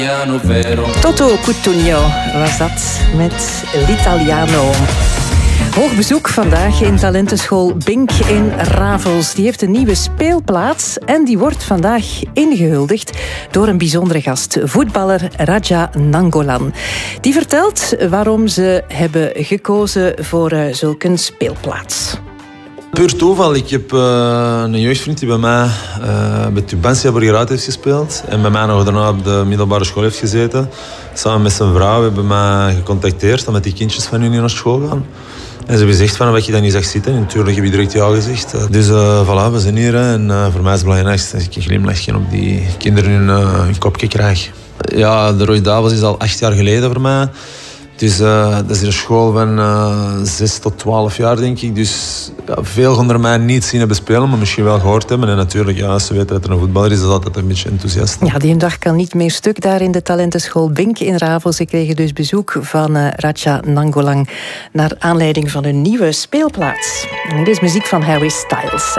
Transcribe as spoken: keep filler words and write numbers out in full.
Toto Cutugno was dat met l'Italiano. Hoog bezoek vandaag in talentenschool Bink in Ravels. Die heeft een nieuwe speelplaats en die wordt vandaag ingehuldigd door een bijzondere gast, voetballer Radja Nangolan. Die vertelt waarom ze hebben gekozen voor uh, zulk een speelplaats. Puur toeval. Ik heb uh, een jeugdvriend die bij mij uh, bij Tubantia Borgerhout heeft gespeeld. En bij mij nog daarna op de middelbare school heeft gezeten. Samen met zijn vrouw hebben mij gecontacteerd omdat die kindjes van hun naar school gaan. En ze hebben gezegd van wat je dan niet zag zitten. En natuurlijk heb je direct ja gezegd. Dus uh, voilà, we zijn hier. Hè. En uh, voor mij is het belangrijkste dat ik een glimlachje op die kinderen hun, uh, hun kopje krijg. Ja, de Rode Duivels is al acht jaar geleden voor mij. Dus uh, dat is een school van uh, zes tot twaalf jaar, denk ik. Dus ja, veel onder mij niet zien hebben spelen, maar misschien wel gehoord hebben. En natuurlijk, ja, als ze weten dat er een voetballer is, is dat altijd een beetje enthousiast. Ja, die dag kan niet meer stuk daar in de talentenschool Bink in Ravels. Ze kregen dus bezoek van uh, Radja Nangolan naar aanleiding van hun nieuwe speelplaats. En dit is muziek van Harry Styles.